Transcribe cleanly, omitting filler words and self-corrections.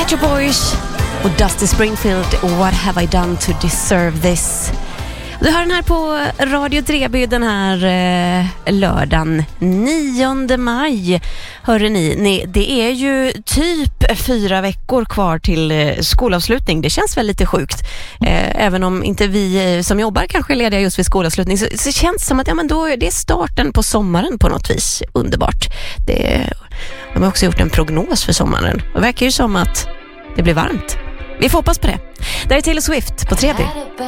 Pet Shop Boys och Dusty Springfield, What have I done to deserve this? Du hör den här på Radio Treby den här lördagen 9 maj. Hörde ni, det är ju typ 4 veckor kvar till skolavslutning. Det känns väl lite sjukt. Även om inte vi som jobbar kanske är lediga just vid skolavslutning, så känns det som att då är det starten på sommaren på något vis. Underbart. De har också gjort en prognos för sommaren. Det verkar ju som att det blir varmt. Vi får hoppas på det. Där är Taylor Swift på Treby.